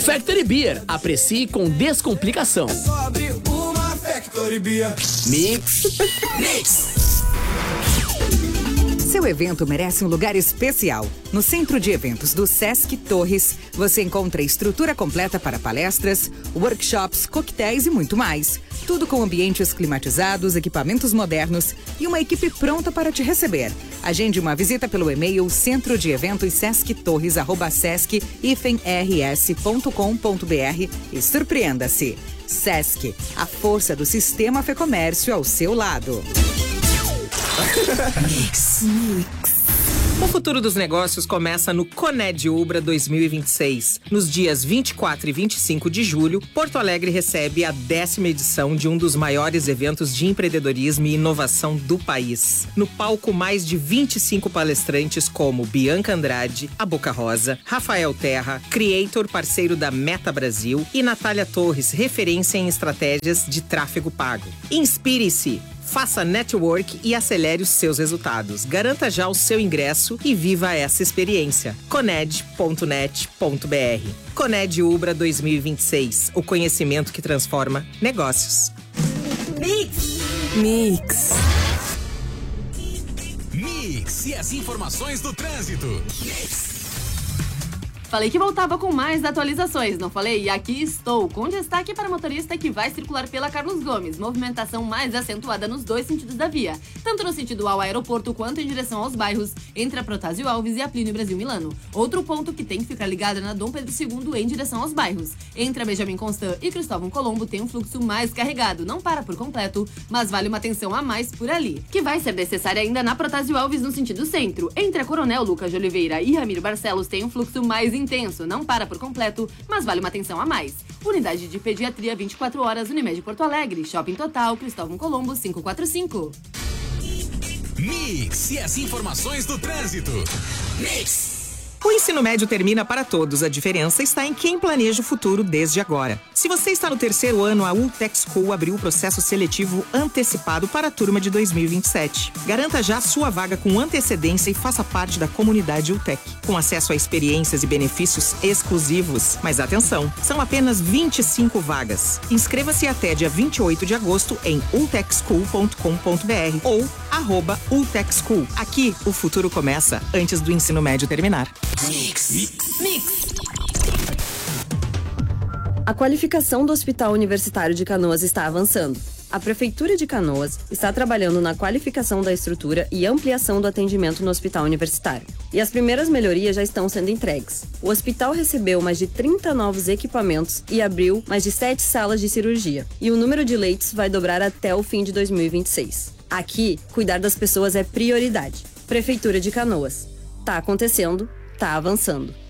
Factory Beer, aprecie com descomplicação. É só abrir uma Factory Beer. Mix. Mix. Seu evento merece um lugar especial. No Centro de Eventos do Sesc Torres, você encontra estrutura completa para palestras, workshops, coquetéis e muito mais. Tudo com ambientes climatizados, equipamentos modernos e uma equipe pronta para te receber. Agende uma visita pelo e-mail centrodieventossesc-rs.com.br e surpreenda-se. Sesc, a força do sistema Fê Comércio ao seu lado. Mix. O futuro dos negócios começa no Coned Ubra 2026. Nos dias 24 e 25 de julho, Porto Alegre recebe a 10ª edição de um dos maiores eventos de empreendedorismo e inovação do país. No palco, mais de 25 palestrantes como Bianca Andrade, a Boca Rosa, Rafael Terra, Creator, parceiro da Meta Brasil, e Natália Torres, referência em estratégias de tráfego pago. Inspire-se! Faça network e acelere os seus resultados. Garanta já o seu ingresso e viva essa experiência. Coned.net.br. Coned Ubra 2026. O conhecimento que transforma negócios. Mix. Mix e as informações do trânsito. Falei que voltava com mais atualizações, não falei? E aqui estou, com destaque para motorista que vai circular pela Carlos Gomes. Movimentação mais acentuada nos dois sentidos da via, tanto no sentido ao aeroporto quanto em direção aos bairros, entre a Protásio Alves e a Plínio Brasil Milano. Outro ponto que tem que ficar ligado é na Dom Pedro II em direção aos bairros. Entre a Benjamin Constant e Cristóvão Colombo tem um fluxo mais carregado, não para por completo, mas vale uma atenção a mais por ali, que vai ser necessária ainda na Protásio Alves no sentido centro. Entre a Coronel Lucas de Oliveira e Ramiro Barcelos tem um fluxo mais intenso, não para por completo, mas vale uma atenção a mais. Unidade de Pediatria 24 horas, Unimed Porto Alegre, Shopping Total, Cristóvão Colombo 545. Mix e as informações do trânsito. Mix. O ensino médio termina para todos. A diferença está em quem planeja o futuro desde agora. Se você está no 3º ano, a Ultec School abriu o processo seletivo antecipado para a turma de 2027. Garanta já sua vaga com antecedência e faça parte da comunidade Ultec, com acesso a experiências e benefícios exclusivos. Mas atenção, são apenas 25 vagas. Inscreva-se até dia 28 de agosto em ultecschool.com.br ou @ultecschool. Aqui, o futuro começa antes do ensino médio terminar. Mix. A qualificação do Hospital Universitário de Canoas está avançando. A Prefeitura de Canoas está trabalhando na qualificação da estrutura e ampliação do atendimento no Hospital Universitário. E as primeiras melhorias já estão sendo entregues. O hospital recebeu mais de 30 novos equipamentos e abriu mais de 7 salas de cirurgia. E o número de leitos vai dobrar até o fim de 2026. Aqui, cuidar das pessoas é prioridade. Prefeitura de Canoas. Tá acontecendo, tá avançando.